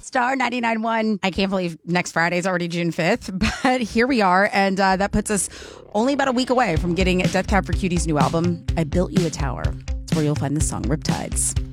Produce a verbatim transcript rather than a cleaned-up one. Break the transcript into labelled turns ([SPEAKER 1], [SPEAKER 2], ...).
[SPEAKER 1] Star ninety-nine point one. I can't believe next Friday is already June fifth, but here we are. And uh, that puts us only about a week away from getting Death Cab for Cutie's new album, I Built You a Tower. It's where you'll find the song Riptides.